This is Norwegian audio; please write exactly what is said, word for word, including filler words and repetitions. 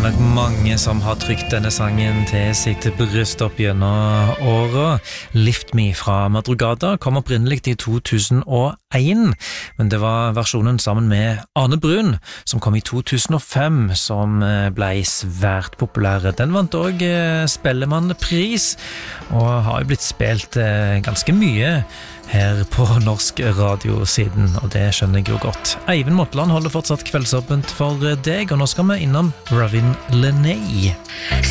nok mange som har trykt denne sangen til sitt bryst opp gjennom året. Lift Me fra Madrugada kom opprinnelig i to tusen og en, men det var versjonen sammen med Arne Brun, som kom i to tusen og fem, som ble svært populære. Den vant også Spellemannpris, og har jo blitt spilt ganske mye her på norsk radio siden, og det skjønner jeg jo godt. Eivind Motland holder fortsatt kveldsåpent for deg, og nå skal vi innom Ravin Lenae.